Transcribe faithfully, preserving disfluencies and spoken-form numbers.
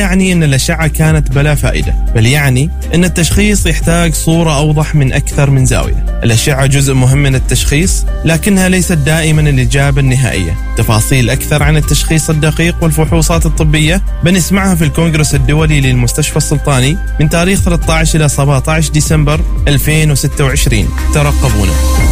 يعني أن الأشعة كانت بلا فائدة، بل يعني أن التشخيص يحتاج صورة أوضح من أكثر من زاوية. الأشعة جزء مهم من التشخيص، لكنها ليست دائما الإجابة النهائية. تفاصيل أكثر عن التشخيص الدقيق والفحوصات الطبية بنسمعها في الكونغرس الدولي للمستشفى السلطاني من تاريخ ثلاثة عشر إلى سبعة عشر ديسمبر ألفين وستة وعشرين. ترقبونا.